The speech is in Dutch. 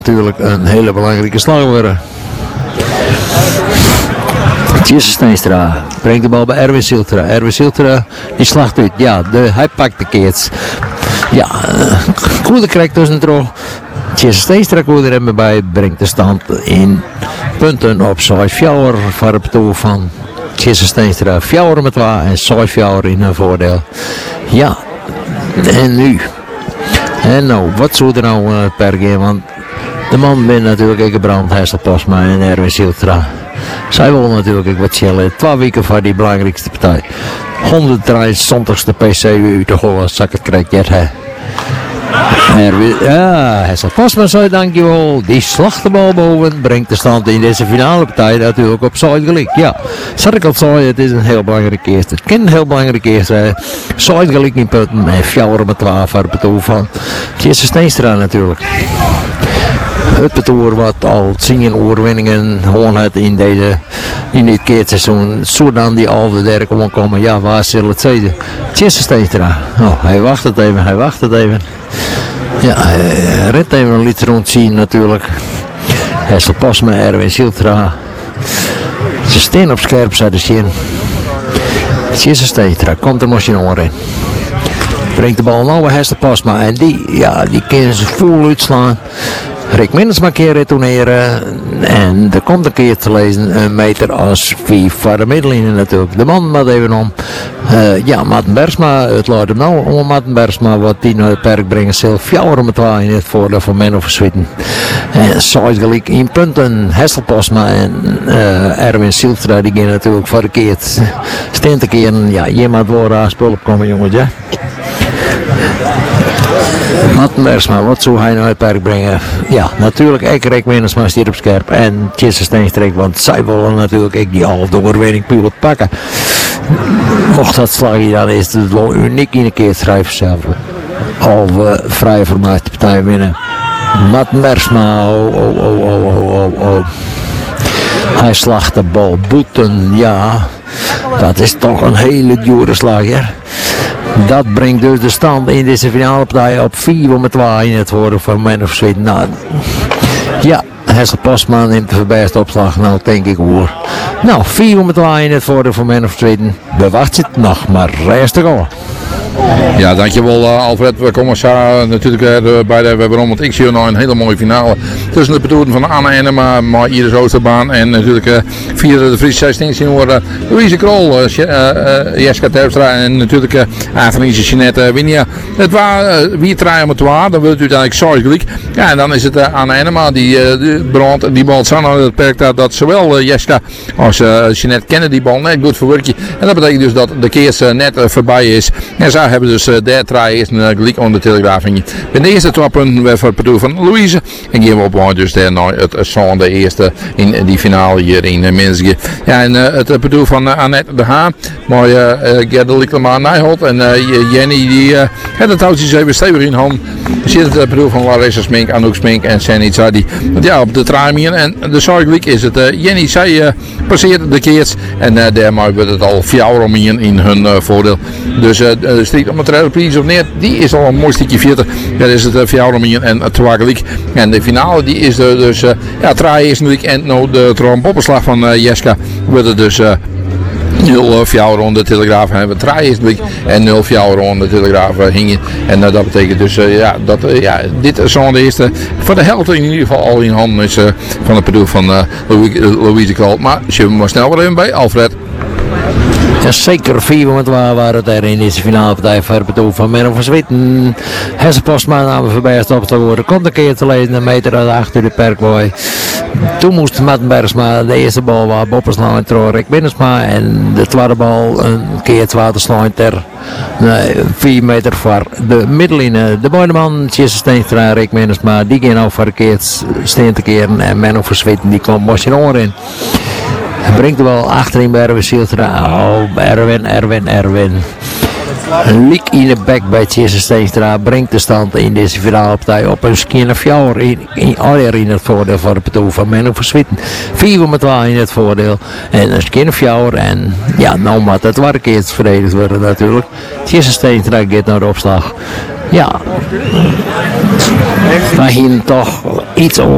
Natuurlijk een hele belangrijke slag worden. Jesse Steenstra brengt de bal bij Erwin Siltra. Erwin Siltra die slacht uit. Ja, hij pakt de keets. Ja, Koeder krijgt dus een droog. Jesse Steenstra Koeder er bij brengt de stand in punten op 6-4 voor het toe van Jesse Steenstra. 4 met 2 en 6-4 in een voordeel. Ja, en nu. En nou, wat zou er nou per game? Want de man bent natuurlijk Eke Brand, Hessel Posma en Erwin Siltra. Zij willen natuurlijk ook wat chillen. 2 weken voor die belangrijkste partij. 173ste PC uit de goal als ik het krijg. Ja, Hessel Posma zei dankjewel. Die slacht de bal boven. Brengt de stand in deze finale partij natuurlijk op Zuid-gelijk. Ja, zoals ik al zei, het is een heel belangrijk eerste. Het kan een heel belangrijk eerste. Zuid-gelijk in punten. En 4 met 12 voor het toe van Jesse Steenstra natuurlijk. Het betoer wat al 10 overwinningen gewoon had in dit keerseizoen. Zodat die al de derde kon komen. Ja, waar zullen het zijn? Jesse Steenstra. Oh, hij wacht het even. Ja, hij redt even een lied rondzien natuurlijk. Hessel Posma, Erwin Siltra. Ze staan op scherp, zei de Sjen. Jesse Steenstra komt er nog in. Brengt de bal nou bij Hessel Posma. En die kan ze vol uitslaan. Rick Minnesma een keer retourneren en er komt een keer te lezen een meter als 4 voor de middenlijn natuurlijk. De man maakt even om. Maarten Bergsma, het laat hem nou om Maarten Bergsma wat die naar het perk brengen zelf 4 met 2 in het voordeel van Men of Zwitten. En Zuid-gelijk in punten. Hessel Posma en Erwin Siltra die gaan natuurlijk voor de keer steen te keren. Ja, je moet wel aan spul opkomen jongens, ja. Maarten Bergsma, wat zou hij nou het perk brengen? Ja, natuurlijk, ik Rick Minnesma is hier op scherp en Jesse Steenstreek, want zij willen natuurlijk ook die half doorwinning pilot pakken. Mocht dat slagje, dan is het wel uniek in een keer schrijven zelf. Halve vrije formaat de partij winnen. Maarten Bergsma, hij slacht de bal. Boeten, ja, dat is toch een hele dure slag, hè. Dat brengt dus de stand in deze finale partij op 4 met 2 in het voordeel van Men of Zweden. Nou, ja, Hessel Posma neemt de verbijste opslag, nou denk ik hoor. Nou, 4 met 2 in het voordeel van Men of Zweden. Bewacht het nog maar rest te gaan. Ja, dankjewel Alfred. We komen natuurlijk bij de Webberom, want ik zie hier nou een hele mooie finale tussen de petoeren van Anne Enema, maar Iris Oosterbaan en natuurlijk via de Fries 16 senior Louise Krol, Jeska Terpstra en natuurlijk Atheniese Jeanette Winia. Het was wie draaien met 2, dan wordt het uiteindelijk Zuid-gelijk. Ja, en dan is het Anne Enema die bal zo aan het perk dat zowel Jeska als Jeanette kennen die bal net goed verwerken. En dat betekent dus dat de keers net voorbij is. En zij hebben dus derde draai is een gelijk onder de Telegraaf. Bij de eerste 2 punten weer voor het partout van Louise. En gaan we op dus naar het zonde eerste in die finale hier in Minsk. Ja, en het partout van Annette de Haan. Maar Gerda Liklema Nijholt en Jenny die het het houtje even stevig in hand. Je ziet het partout van Larissa Smink, Anouk Smink en Sanny Zadi. Want ja, op de draai en de Zuid-gelijk is het Jenny. Zij passeert de keers en daarmee wordt het al 4 om in hun voordeel. Dus strikt om het reprise of neer, die is al een mooi stukje 40. Dat is het 4 en 2 gelijk. En de finale die is dus 3 is gelijk en nou de trompoppenslag van Jeska wordt het dus 0-4 rond de Telegraaf hebben we 3 is gelijk en 0-4 rond de Telegraaf hingen. En dat betekent dus dat dit zo'n de eerste voor de helft in ieder geval al in handen is van het bedoel van Louise Krol. Maar zullen we maar snel weer even bij Alfred. Ja, zeker 4 met 2 waren het er in deze finale partij voor het bedoel van Men of Zweden. Hessel Posma namen voorbij op te worden. Komt een keer te lezen, een meter achter de perkboy. Toen moest Maarten Bergsma de eerste bal waar Boppers slaan door Rick Minnesma. En de tweede bal een keer het water slaan ter 4 meter voor de middenlijn. De boedeman, Jesse Steenstra en Rick Minnesma, die gaan ook verkeerd steen te keren. En Men of Zweden die kwam Mosje in. Hij brengt de bal achterin bij Erwin Siltra. Oh, Erwin. Een leak in de bek bij Jesse Steenstra brengt de stand in deze finale partij op een skinne 4 in het voordeel voor de partout van Men of Zweden. 4 met 2 in het voordeel en een skinne 4 en ja, nou moet het waar keer verdedigd worden natuurlijk. Jesse Steenstra gaat naar de opslag. Ja, maar hier toch iets